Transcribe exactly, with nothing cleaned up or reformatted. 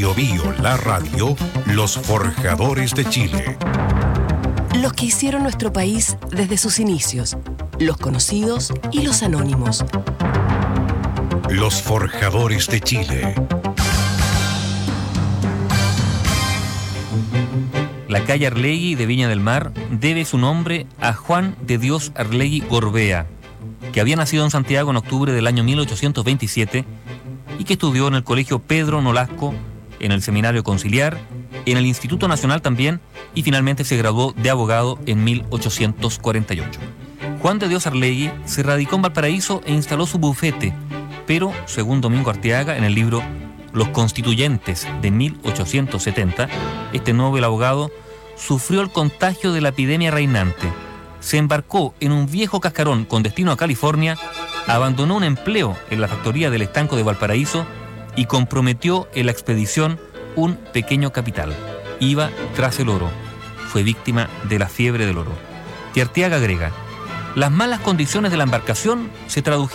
Bio Bio, la radio, los forjadores de Chile. Los que hicieron nuestro país desde sus inicios, los conocidos y los anónimos. Los forjadores de Chile. La calle Arlegui de Viña del Mar debe su nombre a Juan de Dios Arlegui Gorbea, que había nacido en Santiago en octubre del año mil ochocientos veintisiete y que estudió en el Colegio Pedro Nolasco, en el Seminario Conciliar, en el Instituto Nacional también, y finalmente se graduó de abogado en mil ochocientos cuarenta y ocho. Juan de Dios Arlegui se radicó en Valparaíso e instaló su bufete, pero, según Domingo Arteaga, en el libro Los Constituyentes de mil ochocientos setenta, este noble abogado sufrió el contagio de la epidemia reinante, se embarcó en un viejo cascarón con destino a California, abandonó un empleo en la factoría del estanco de Valparaíso y comprometió en la expedición un pequeño capital. Iba tras el oro. Fue víctima de la fiebre del oro. Y Arteaga agrega: las malas condiciones de la embarcación se tradujeron